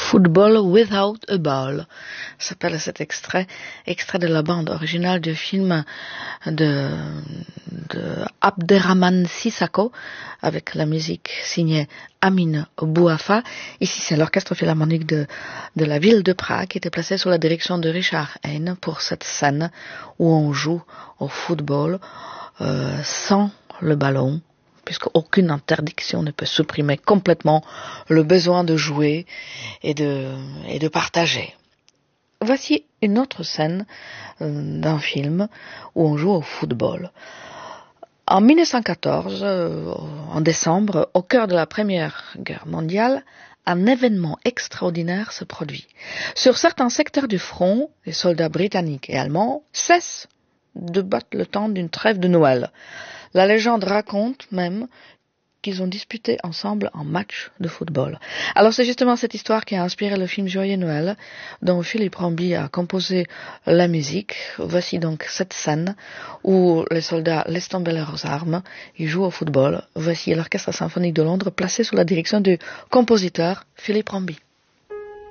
Football Without a Ball s'appelle cet extrait de la bande originale du film de Abderrahmane Sissako avec la musique signée Amin Bouafa. Ici, c'est l'orchestre philharmonique de la ville de Prague qui était placé sous la direction de Richard Hein pour cette scène où on joue au football sans le ballon, puisque aucune interdiction ne peut supprimer complètement le besoin de jouer et de partager. Voici une autre scène d'un film où on joue au football. En 1914, en décembre, au cœur de la Première Guerre mondiale, un événement extraordinaire se produit. Sur certains secteurs du front, les soldats britanniques et allemands cessent de battre le temps d'une trêve de Noël. La légende raconte même qu'ils ont disputé ensemble un match de football. Alors c'est justement cette histoire qui a inspiré le film Joyeux Noël, dont Philippe Ramby a composé la musique. Voici donc cette scène où les soldats laissent tomber leurs armes, ils jouent au football. Voici l'Orchestre symphonique de Londres placé sous la direction du compositeur Philippe Ramby.